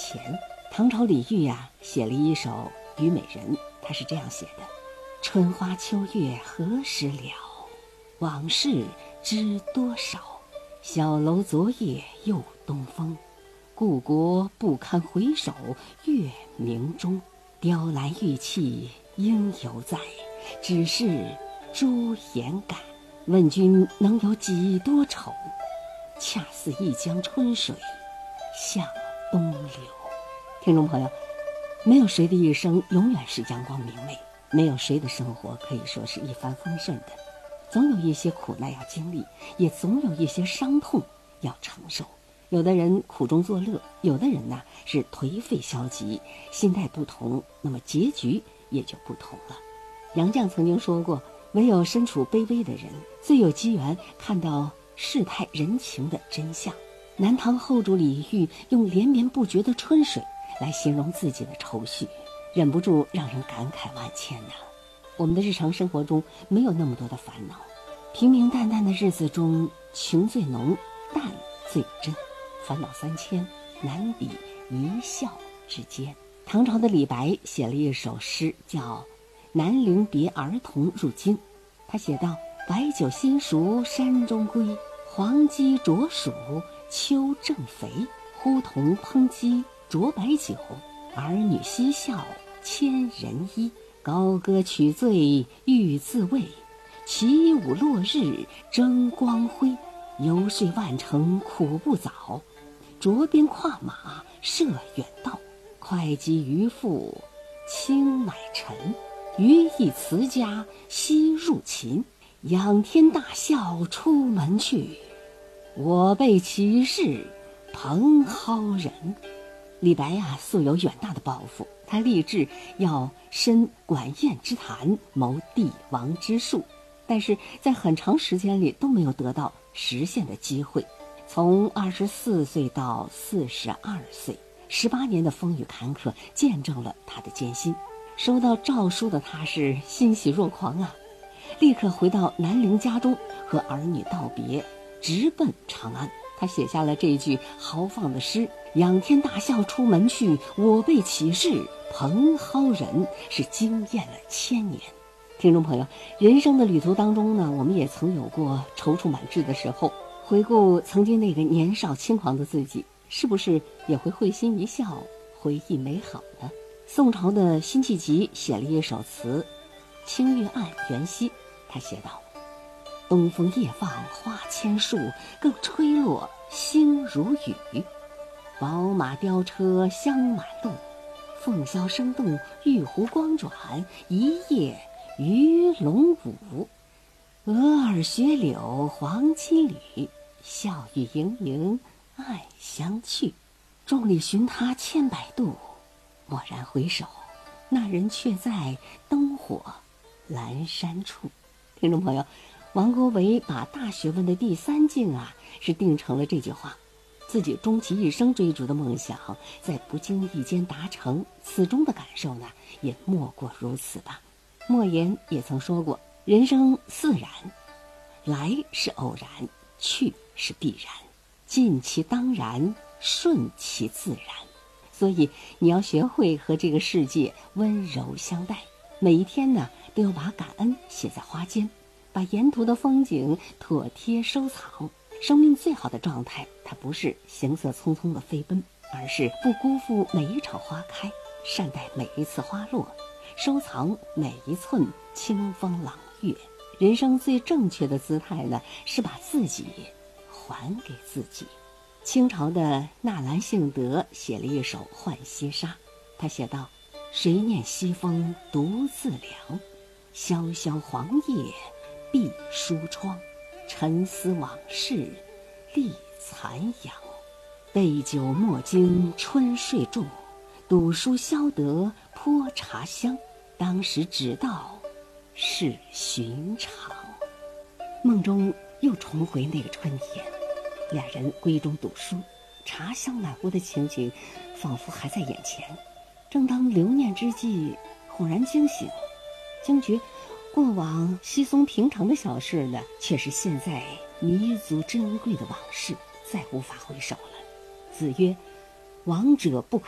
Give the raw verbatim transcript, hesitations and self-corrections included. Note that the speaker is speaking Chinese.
前。唐朝李煜呀、啊、写了一首《虞美人》，他是这样写的：春花秋月何时了，往事知多少。小楼昨夜又东风，故国不堪回首月明中。雕栏玉砌应犹在，只是朱颜改。问君能有几多愁，恰似一江春水向东流。听众朋友，没有谁的一生永远是阳光明媚，没有谁的生活可以说是一帆风顺的，总有一些苦难要经历，也总有一些伤痛要承受。有的人苦中作乐，有的人呢是颓废消极，心态不同，那么结局也就不同了。杨绛曾经说过，唯有身处卑微的人最有机缘看到世态人情的真相。南唐后主李煜用连绵不绝的春水来形容自己的愁绪，忍不住让人感慨万千呐。我们的日常生活中没有那么多的烦恼，平平淡淡的日子中，情最浓，淡最真，烦恼三千，难比一笑之间。唐朝的李白写了一首诗叫《南陵别儿童入京》，他写道：白酒新熟山中归，黄鸡啄黍秋正肥。呼童烹鸡啄白酒，儿女嬉笑千人衣。高歌取醉欲自慰，起舞落日争光辉。游说万程苦不早，着鞭跨马射远道。会稽渔父轻买臣，余亦辞家西入秦。仰天大笑出门去，我辈岂是蓬蒿人。李白呀、啊，素有远大的抱负，他立志要申管晏之坛，谋帝王之术，但是在很长时间里都没有得到实现的机会。从二十四岁到四十二岁，十八年的风雨坎坷，见证了他的艰辛。收到诏书的他是欣喜若狂啊，立刻回到南陵家中和儿女道别，直奔长安。他写下了这句豪放的诗：仰天大笑出门去，我辈岂是蓬蒿人，是惊艳了千年。听众朋友，人生的旅途当中呢，我们也曾有过踌躇满志的时候，回顾曾经那个年少轻狂的自己，是不是也会会心一笑，回忆美好呢？宋朝的辛弃疾写了一首词《清月暗元夕》，他写道：东风夜放花千树，更吹落星如雨。宝马雕车香满路，凤箫声动玉壶光转，一夜鱼龙舞。蛾儿雪柳黄金缕，笑语盈盈暗香去。众里寻他千百度，蓦然回首，那人却在灯火阑珊处。听众朋友，王国维把大学问的第三境啊，是定成了这句话，自己终其一生追逐的梦想，在不经意间达成，此中的感受呢，也莫过如此吧。莫言也曾说过，人生自然，来是偶然，去是必然，尽其当然，顺其自然。所以你要学会和这个世界温柔相待，每一天呢，都要把感恩写在花间，把沿途的风景妥帖收藏。生命最好的状态，它不是行色匆匆的飞奔，而是不辜负每一场花开，善待每一次花落，收藏每一寸清风朗月。人生最正确的姿态呢，是把自己还给自己。清朝的纳兰性德写了一首《浣溪沙》，他写道：谁念西风独自凉，萧萧黄叶闭疏窗。沉思往事立残阳，杯酒莫惊春睡重，赌书消得泼茶香。当时只道是寻常。梦中又重回那个春天，俩人闺中读书，茶香满屋的情景仿佛还在眼前。正当留念之际，恍然惊醒，惊觉过往稀松平常的小事呢，却是现在弥足珍贵的往事，再无法回首了。子曰：王者不可